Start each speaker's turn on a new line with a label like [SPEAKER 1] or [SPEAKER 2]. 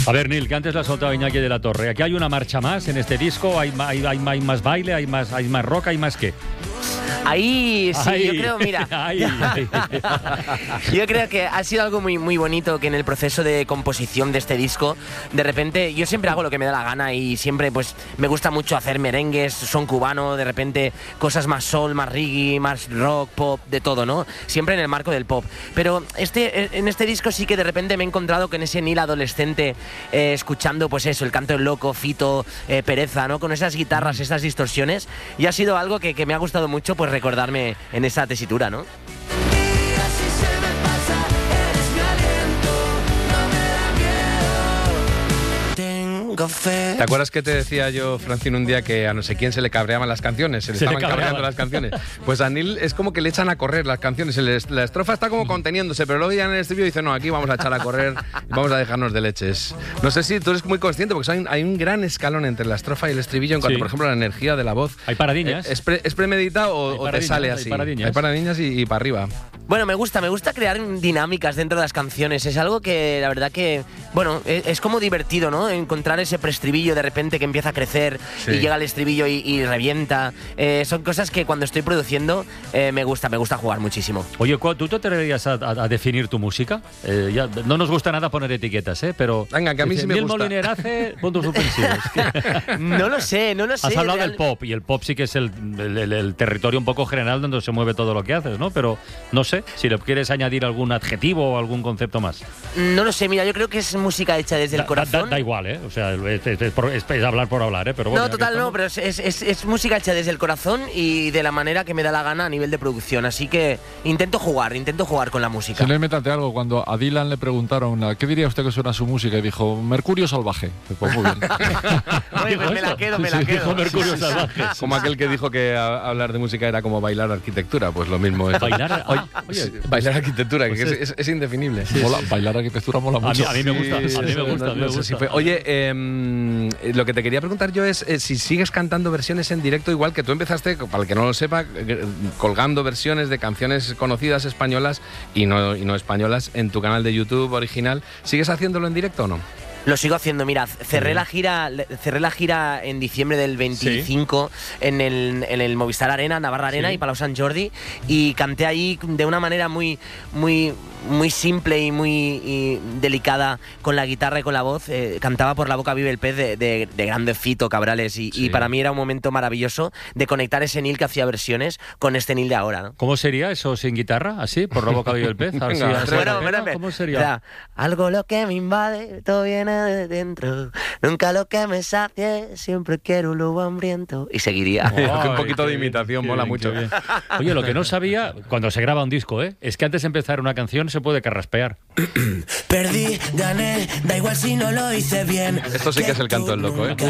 [SPEAKER 1] A ver, Nil, que antes la ha soltado Iñaki de la Torre. Aquí hay una marcha más en este disco, hay más baile, hay más rock, hay más qué.
[SPEAKER 2] Ahí sí, yo creo, mira, yo creo que ha sido algo muy, muy bonito que en el proceso de composición de este disco, de repente, yo siempre hago lo que me da la gana y siempre pues me gusta mucho hacer merengues, son cubano, de repente cosas más soul, más reggae, más rock, pop, de todo, ¿no? Siempre en el marco del pop. Pero en este disco sí que de repente me he encontrado con ese Nil adolescente escuchando pues eso, el canto del loco, Fito, Pereza, ¿no? Con esas guitarras, esas distorsiones, y ha sido algo que me ha gustado mucho pues recordarme en esa tesitura, ¿no?
[SPEAKER 3] ¿Te acuerdas que te decía yo, Francine, un día que a no sé quién se le cabreaban las canciones? Se le estaban cabreando las canciones. Pues a Nil es como que le echan a correr las canciones. La estrofa está como conteniéndose, pero luego ya en el estribillo dice, no, aquí vamos a echar a correr, vamos a dejarnos de leches. No sé si tú eres muy consciente, porque hay un gran escalón entre la estrofa y el estribillo en cuanto, por ejemplo, a la energía de la voz.
[SPEAKER 1] ¿Hay paradiñas?
[SPEAKER 3] ¿Es premeditado o te sale así? Hay paradiñas y para arriba.
[SPEAKER 2] Bueno, me gusta crear dinámicas dentro de las canciones. Es algo que, la verdad que, bueno, es como divertido, ¿no? Encontrar ese preestribillo de repente que empieza a crecer y llega el estribillo y revienta. Son cosas que cuando estoy produciendo me gusta jugar muchísimo.
[SPEAKER 1] Oye, ¿tú te atreverías a definir tu música? Ya, no nos gusta nada poner etiquetas, ¿pero...
[SPEAKER 3] Venga, que a mí sí me gusta.
[SPEAKER 1] Nil Moliner hace puntos suspensivos.
[SPEAKER 2] No lo sé.
[SPEAKER 1] Has hablado del pop, y el pop sí que es el territorio un poco general donde se mueve todo lo que haces, ¿no? Pero no sé si le quieres añadir algún adjetivo o algún concepto más.
[SPEAKER 2] No lo sé, mira, yo creo que es música hecha desde el corazón.
[SPEAKER 1] Da igual, ¿eh? O sea, es hablar por hablar, ¿eh? Pero bueno,
[SPEAKER 2] no, total, no, pero es música hecha desde el corazón y de la manera que me da la gana a nivel de producción. Así que intento jugar con la música.
[SPEAKER 4] Si le métate algo, cuando a Dylan le preguntaron ¿qué diría usted que suena su música? Y dijo, Mercurio Salvaje. Pues muy bien.
[SPEAKER 2] Oye, pues me la quedo.
[SPEAKER 1] Dijo Mercurio Salvaje.
[SPEAKER 3] Como aquel que dijo que hablar de música era como bailar arquitectura, pues lo mismo es. Bailar arquitectura, que es indefinible.
[SPEAKER 4] Sí, bailar arquitectura mola mucho.
[SPEAKER 1] A mí me gusta.
[SPEAKER 3] Oye, lo que te quería preguntar yo es si sigues cantando versiones en directo, igual que tú empezaste, para el que no lo sepa, colgando versiones de canciones conocidas españolas y no españolas en tu canal de YouTube original. ¿Sigues haciéndolo en directo o no?
[SPEAKER 2] Lo sigo haciendo, mira, cerré la gira en diciembre del 25 en el Movistar Arena, Navarra Arena y Palau Sant Jordi, y canté ahí de una manera muy simple y muy delicada con la guitarra y con la voz. Cantaba Por la boca vive el pez de grande Fito Cabrales y para mí era un momento maravilloso de conectar ese Nil que hacía versiones con este Nil de ahora, ¿no?
[SPEAKER 1] ¿Cómo sería eso sin guitarra? ¿Así? ¿Por la boca vive el pez?
[SPEAKER 2] ¿Cómo sería? O sea, algo lo que me invade, todo viene de dentro, nunca lo que me sacie, siempre quiero un lobo hambriento. Y seguiría.
[SPEAKER 3] Un poquito de imitación mola mucho.
[SPEAKER 1] Bien. Oye, lo que no sabía cuando se graba un disco, es que antes de empezar una canción se puede carraspear.
[SPEAKER 5] Perdí, gané, da igual si no lo hice bien.
[SPEAKER 3] Esto sí que es el canto del loco,